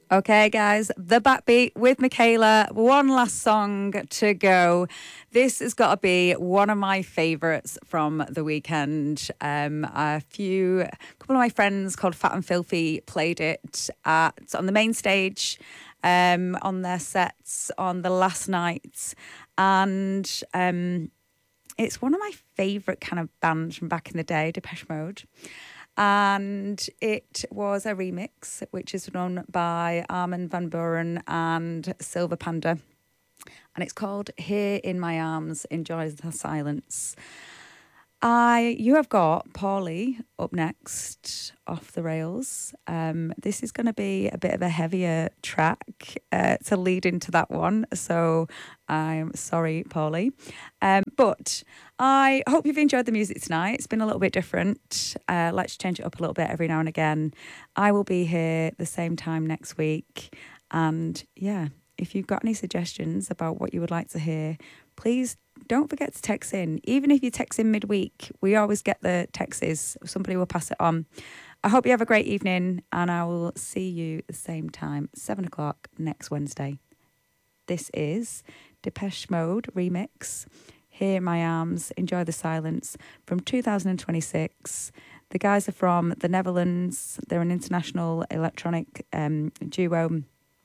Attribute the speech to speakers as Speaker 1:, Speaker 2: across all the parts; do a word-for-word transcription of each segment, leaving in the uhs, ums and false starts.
Speaker 1: Okay, guys, the backbeat with Michaela. One last song to go. This has got to be one of my favourites from the weekend. Um, a few, a couple of my friends called Fat and Filthy played it at on the main stage, um, on their sets on the last night, and um, it's one of my favourite kind of bands from back in the day, Depeche Mode. And it was a remix, which is done by Armin van Buuren and Silver Panda. And it's called Here in My Arms, Enjoy the Silence. I, you have got Paulie up next, Off the Rails. Um, this is going to be a bit of a heavier track uh, to lead into that one. So I'm sorry, Paulie. Um, but I hope you've enjoyed the music tonight. It's been a little bit different. Uh, let's change it up a little bit every now and again. I will be here the same time next week. And yeah, if you've got any suggestions about what you would like to hear, please don't forget to text in. Even if you text in midweek, we always get the texts. Somebody will pass it on. I hope you have a great evening, and I will see you the same time, seven o'clock next Wednesday. This is Depeche Mode Remix, Here in My Arms, Enjoy the Silence, from two thousand twenty-six. The guys are from the Netherlands. They're an international electronic um, duo.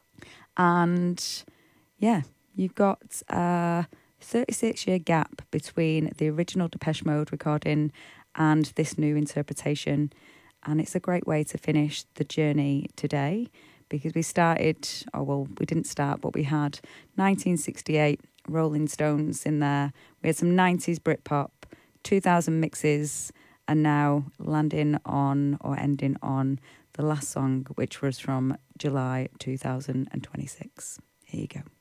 Speaker 1: And yeah, you've got a thirty-six year gap between the original Depeche Mode recording and this new interpretation. And it's a great way to finish the journey today, because we started, oh well, we didn't start, but we had nineteen sixty-eight Rolling Stones in there. We had some nineties Britpop, two thousand mixes, and now landing on or ending on the last song, which was from July two thousand twenty-six. Here you go.